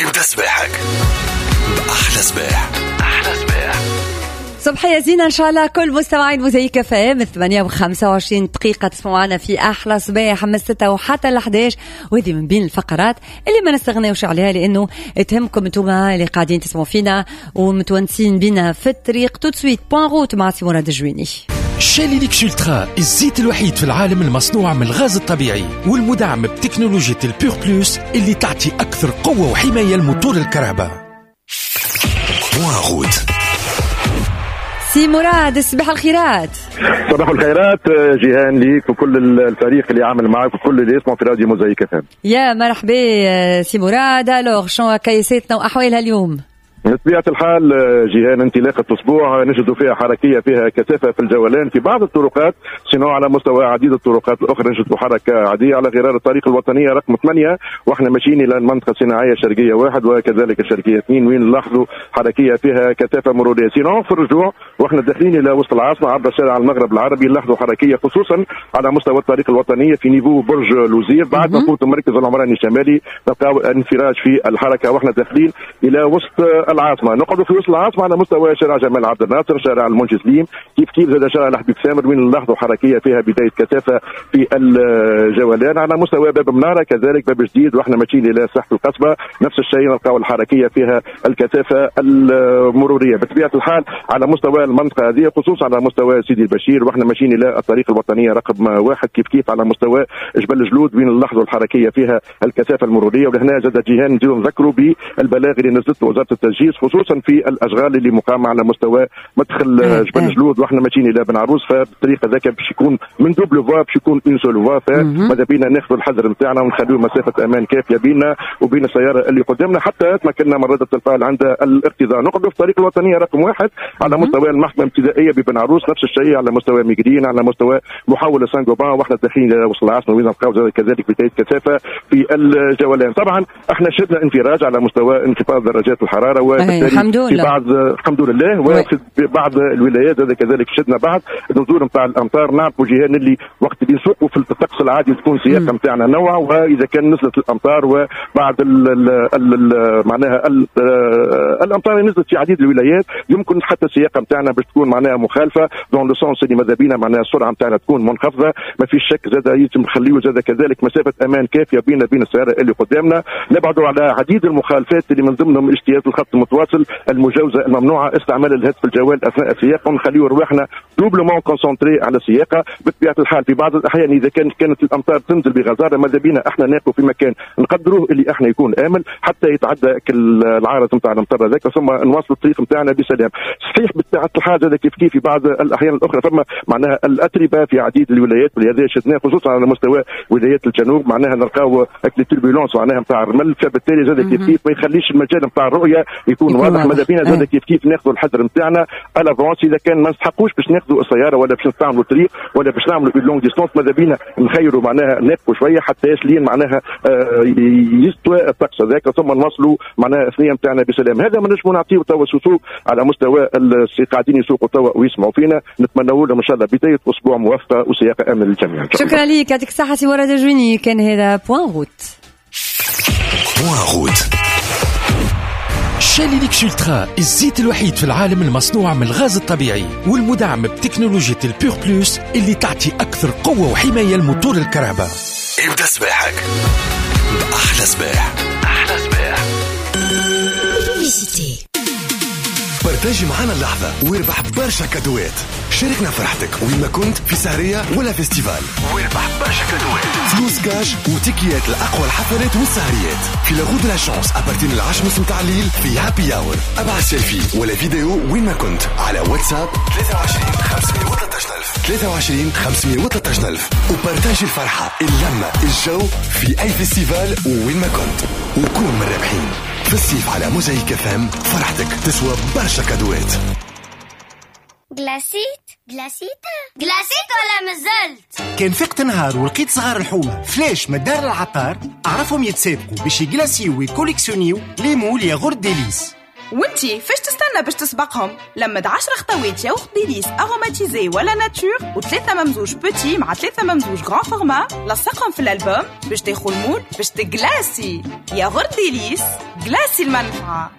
ابدأ صباحك بأحلى صباح. أحلى صباح. صبحية زينة إن شاء الله كل مستمعين موزايك اف ام 8:25 تسمعونا في أحلى صباح من 6 وحتى 11. وهذه من بين الفقرات اللي ما نستغنيوش عليها لأنه تهمكم انتوما اللي قاعدين تسمعوا فينا ومتونسين بينا في الطريق. تو سويت بوان روت مع سي مراد الجويني. شالي ليكسولترا الزيت الوحيد في العالم المصنوع من الغاز الطبيعي والمدعم بتكنولوجيا البيور بلوس اللي تعطي أكثر قوة وحماية لموتور الكهرباء. بوان روت. سي مراد صباح الخيرات. صباح الخيرات جيهان ليك وكل الفريق اللي عامل معك وكل اللي يسمع في راديو موزايك اف ام. يا مرحبا سي مراد. الوغ شنو كيساتنا واحوالها اليوم؟ بطبيعة الحال جيهان انطلاقة أسبوع نجد فيها حركية فيها كثافة في الجولان في بعض الطرقات، سينو على مستوى عديد الطرقات الأخرى نجد حركة عادية على غرار الطريق الوطنية رقم 8 واحنا ماشيين إلى المنطقة الصناعية الشرقية 1 وكذلك الشرقية 2 وين نلاحظوا حركية فيها كثافة مرورية. سينو في الرجوع واحنا داخلين إلى وسط العاصمة عبر شارع المغرب العربي نلاحظوا حركية خصوصا على مستوى الطريق الوطنية في نيفو برج لوزير بعد ما فوت المركز العمراني الشمالي نلقاو انفراج في الحركة واحنا داخلين إلى وسط العاصمة. نقعدوا في وسط العاصمة على مستوى شارع جمال عبد الناصر شارع المنجي سليم كيف زاد شارع الحبيب سامر وين نلاحظوا حركية فيها بداية كثافة في الجولان على مستوى باب منارة كذلك باب جديد واحنا ماشيين إلى ساحة القصبة نفس الشيء نلقاو الحركية فيها الكثافة المرورية. بطبيعة الحال على مستوى المنطقة هذه خصوصا على مستوى سيدي البشير واحنا ماشيين إلى الطريق الوطنية رقم 1 كيف على مستوى جبل جلود وين نلاحظوا الحركية فيها الكثافة المرورية. ولهنا زاد جيهان نزيدوا نذكروا بالبلاغ اللي نزلت وزارة التجهيز خصوصا في الاشغال اللي مقامه على مستوى مدخل جبل جلود واحنا ماشيين الى بن عروس فبالطريقه ذاك باش يكون من دوبل فوا باش يكون اون سول فوا فماذا بينا ناخذوا الحذر نتاعنا ونخليو مسافه امان كافيه بيننا وبين السياره اللي قدامنا حتى تمكننا من رده الفعل عند الارتداء. نقعدوا في الطريق الوطنيه رقم 1 على مستوى المحكمه الابتدائيه ببن عروس نفس الشيء على مستوى ميغرين على مستوى محاوله سان جوبان واحنا داخلين الى وسط العاصمه وين نلقاو كذلك بدايه كثافه في الجولان. طبعا احنا شدنا انفراج على مستوى انخفاض درجات الحراره وبالتالي في بعض الحمد لله وفي بعض الولايات هذا كذلك شدنا بعض نزول نتاع الامطار. نعرفوا جيهان اللي وقت اللي نسوقوا في الطقس العادي تكون سياقه نتاعنا نوع واذا كان نزلت الامطار وبعد معناها الامطار اللي نزلت في عديد الولايات يمكن حتى السياقه نتاعنا باش تكون معناها مخالفه دون لو سونس اللي ماذا بينا معناها السرعه نتاعنا تكون منخفضه ما فيش شك زاد يتم نخليو زاد كذلك مسافه امان كافيه بيننا بين السياره اللي قدامنا. نبعدوا على عديد المخالفات اللي من ضمنهم اجتياز الخط المتواصل المجاوزه الممنوعه استعمال الهاتف الجوال اثناء السياقه ونخليو رواحنا دوبلومون كونسونتري على السياقه. بطبيعه الحال في بعض الاحيان اذا كانت الامطار تنزل بغزاره ماذا بينا احنا ناقوا في مكان نقدروه اللي احنا يكون امن حتى يتعدى العارض نتاع الامطار هذاك ثم نواصلوا الطريق نتاعنا بسلام. صحيح بطبيعه الحال هذا كيف في بعض الاحيان الاخرى ثم معناها الاتربه في عديد الولايات ولهذا شدناه خصوصا على مستوى ولايات الجنوب معناها نلقاو لي توربولونس معناها نتاع الرمل فبالتالي زاد كيف ما يخليش المجال نتاع الرؤيه يكون واضح ماذا بينا زاد كيف ناخذوا الحذر نتاعنا على فونس اذا كان ما نستحقوش باش ناخذوا السياره ولا باش نستعملوا الطريق ولا باش نعملوا اون لونغ ديستونس ماذا بينا نخيروا معناها ناقوا شويه حتى يسلين معناها يستوى الطقس هذاك ثم نوصلوا معناها الثنيه نتاعنا بسلام. هذا ما نجموا نعطيو توا سوسو على مستوى اللي قاعدين يسوقوا توا ويسمعوا فينا نتمنوا لهم ان شاء الله بدايه اسبوع موفقه وسياقه امن للجميع. شكرا لك يعطيك الصحه سي مراد الجويني. كان هذا بوان روت. بوان روت. شالي ليكسولترا الزيت الوحيد في العالم المصنوع من الغاز الطبيعي والمدعم بتكنولوجيا البيور بلوس اللي تعطي أكثر قوة وحماية لموتور الكهرباء. ابدأ صباحك بأحلى صباح. أحلى صباح. بارتاجي معنا اللحظة واربح برشا كادوات. شاركنا فرحتك وين ما كنت في سهرية ولا فيستيفال واربح برشا كادوات فلوس كاش وتيكيات لأقوى الحفلات والسهريات في لاغو دو لا شانس أبارتين 10:30 متاع الليل في هابي اور. ابعث سيلفي ولا فيديو وين ما كنت على واتساب 23 513 23 513 وبارتاجي الفرحة اللمة الجو في أي فيستيفال وين ما كنت وكون من الرابحين. في الصيف على موزايك اف ام فرحتك تسوى برشا كادوات. جلاسيت ولا مازلت؟ كان فقت نهار ولقيت صغار الحومة فلاش من دار العطار أعرفهم يتسابقوا باش يجلاسيو ويكوليكسيونيو ليمو الياغورت ديليس. وانتي فاش تستنى باش تسبقهم؟ لمد 10 خطوات ياغورت ديليس اروماتيزي ولا ناتور و3 ممزوج بوتي مع 3 ممزوج غران فورما، لصقهم في الالبوم باش تاخذ المول باش تجلاسي. ياغورت ديليس جلاسي المنفعه.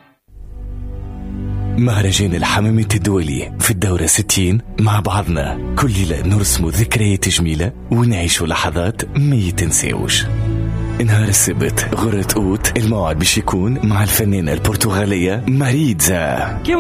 مهرجان الحمامة الدولي في الدورة 60 مع بعضنا كل ليلة نرسم ذكريات جميلة ونعيش لحظات ما يتنسيوش. نهار السبت غرة أوت الموعد باش يكون مع الفنانة البرتغالية ماريتزا.